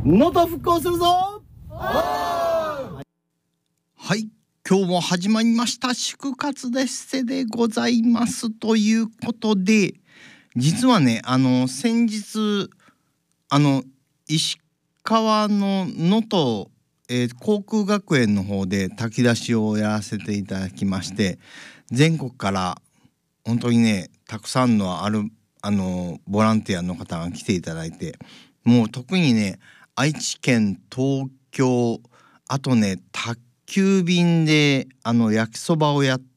能登復興するぞ。 はい、今日も始まりました祝活デッセでございますということで、実はね先日石川の能登、航空学園の方で炊き出しをやらせていただきまして、全国から本当にねたくさんのボランティアの方が来ていただいて、もう特にね愛知県、東京、あとね宅急便で焼きそばをやって、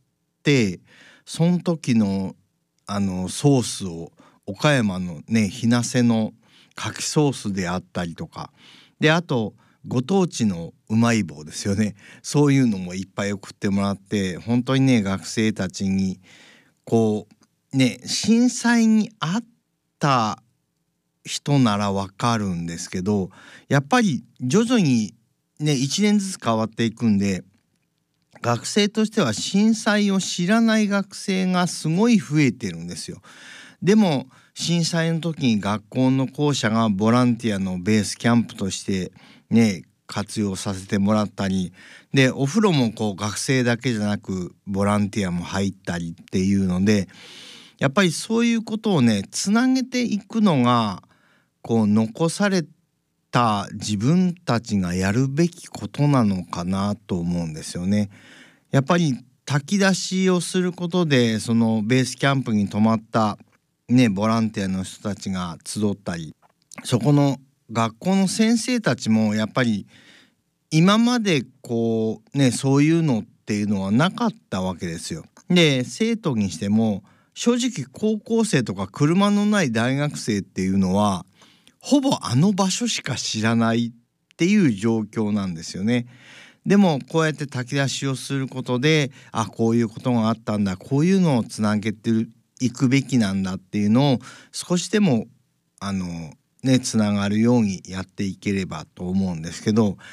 その時のソースを岡山のね日生の牡蠣ソースであったりとかで、あとご当地のうまい棒ですよね、そういうのもいっぱい送ってもらって、本当にね学生たちにこうね震災にあった人ならわかるんですけど、やっぱり徐々にね1年ずつ変わっていくんで、学生としては震災を知らない学生がすごい増えてるんですよ。でも震災の時に学校の校舎がボランティアのベースキャンプとしてね活用させてもらったりで、お風呂もこう学生だけじゃなくボランティアも入ったりっていうので、やっぱりそういうことをねつなげていくのがこう残された自分たちがやるべきことなのかなと思うんですよね。やっぱり炊き出しをすることで、そのベースキャンプに泊まったねボランティアの人たちが集ったり、そこの学校の先生たちもやっぱり今までこうねそういうのっていうのはなかったわけですよ。で生徒にしても正直高校生とか車のない大学生っていうのはほぼあの場所しか知らないっていう状況なんですよね。でもこうやって炊き出しをすることで、こういうことがあったんだ、こういうのをつなげていくべきなんだっていうのを少しでもつながるようにやっていければと思うんですけど、